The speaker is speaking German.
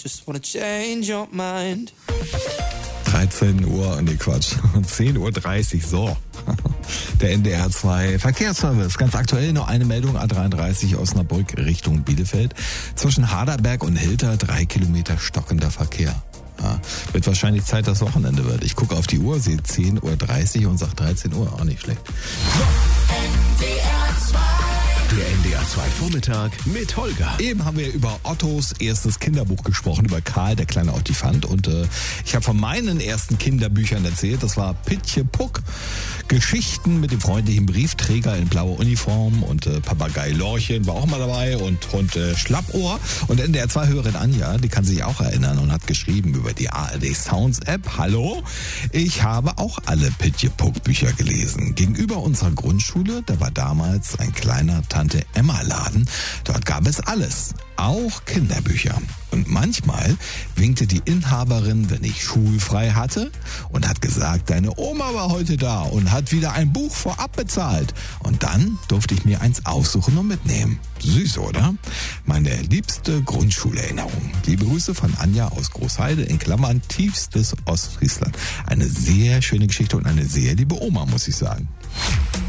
just wanna change your mind. 13 Uhr, nee Quatsch, 10.30 Uhr, so. Der NDR 2 Verkehrsservice. Ganz aktuell noch eine Meldung, A33 Osnabrück Richtung Bielefeld. Zwischen Harderberg und Hilter 3 Kilometer stockender Verkehr. Ja, wird wahrscheinlich Zeit, dass Wochenende wird. Ich gucke auf die Uhr, sehe 10.30 Uhr und sage 13 Uhr, auch nicht schlecht. Der NDR 2 Vormittag mit Holger. Eben haben wir über Ottos erstes Kinderbuch gesprochen, über Karl, der kleine Ottifant. Und ich habe von meinen ersten Kinderbüchern erzählt. Das war Pitje Puck. Geschichten mit dem freundlichen Briefträger in blauer Uniform. Und Papagei Lorchen war auch mal dabei. Und Hund Schlappohr. Und NDR 2-Hörerin Anja, die kann sich auch erinnern und hat geschrieben über die ARD Sounds App. Hallo, ich habe auch alle Pitje Puck Bücher gelesen. Gegenüber unserer Grundschule, da war damals ein kleiner Tante-Emma-Laden. Dort gab es alles, auch Kinderbücher. Und manchmal winkte die Inhaberin, wenn ich schulfrei hatte, und hat gesagt, deine Oma war heute da und hat wieder ein Buch vorab bezahlt. Und dann durfte ich mir eins aussuchen und mitnehmen. Süß, oder? Meine liebste Grundschulerinnerung. Liebe Grüße von Anja aus Großheide, in Klammern tiefstes Ostfriesland. Eine sehr schöne Geschichte und eine sehr liebe Oma, muss ich sagen.